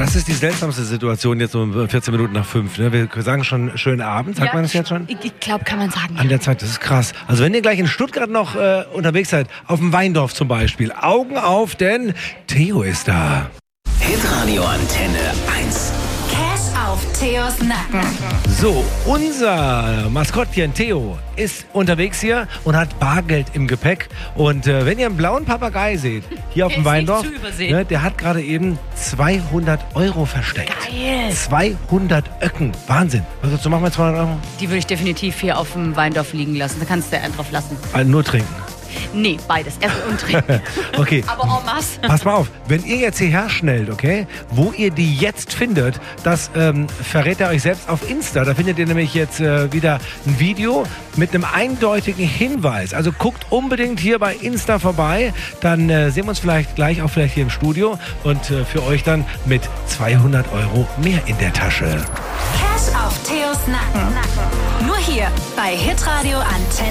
Das ist die seltsamste Situation jetzt um 14 Minuten nach 5. Ne? Wir sagen schon schönen Abend, sagt man das jetzt schon? Ich glaube, kann man sagen. An der Zeit, das ist krass. Also wenn ihr gleich in Stuttgart noch unterwegs seid, auf dem Weindorf zum Beispiel, Augen auf, denn Theo ist da. Hitradio Antenne 1. Cash auf Theos Nacken. So, unser Maskottchen Theo ist unterwegs hier und hat Bargeld im Gepäck. Und wenn ihr einen blauen Papagei seht, hier auf dem Weindorf, nicht zu übersehen. ne, der hat gerade eben 200 € versteckt. Geil. 200 Öcken. Wahnsinn. Was willst du machen mit 200 €? Die würde ich definitiv hier auf dem Weindorf liegen lassen. Da kannst du einen drauf lassen. Nur trinken. Nee, beides. Essen und trinken. Okay. Aber en masse. Pass mal auf, wenn ihr jetzt hierher schnellt, okay, wo ihr die jetzt findet, das verrät ihr euch selbst auf Insta. Da findet ihr nämlich jetzt wieder ein Video mit einem eindeutigen Hinweis. Also guckt unbedingt hier bei Insta vorbei, dann sehen wir uns vielleicht gleich auch vielleicht hier im Studio und für euch dann mit 200 € mehr in der Tasche. Cash auf Theos Nacken. Nur hier bei Hitradio Antenne.